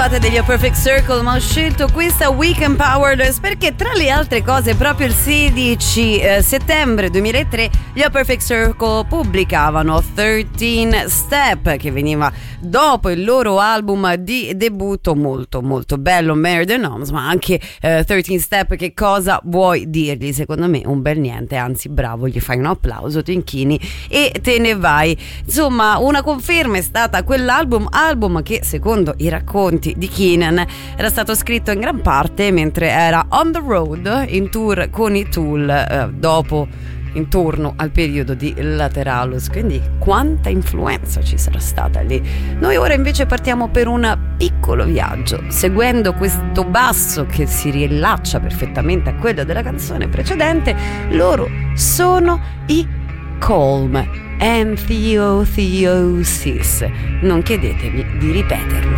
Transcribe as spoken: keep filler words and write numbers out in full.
trovate degli A Perfect Circle, ma ho scelto questa Weekend Powerless perché tra le altre cose proprio il sedici eh, settembre duemilatré gli A Perfect Circle pubblicavano tredici Step, che veniva dopo il loro album di debutto molto molto bello, Mare the Noms, ma anche eh, tredici Step, che cosa vuoi dirgli? Secondo me un bel niente, anzi bravo, gli fai un applauso, ti inchini e te ne vai. Insomma, una conferma è stata quell'album, album che secondo i racconti di Keenan era stato scritto in gran parte mentre era on the road in tour con i Tool, eh, dopo intorno al periodo di Lateralus, quindi quanta influenza ci sarà stata lì. Noi ora invece partiamo per un piccolo viaggio seguendo questo basso che si riallaccia perfettamente a quello della canzone precedente. Loro sono i Calm, Entheotheosis. Non chiedetemi di ripeterlo.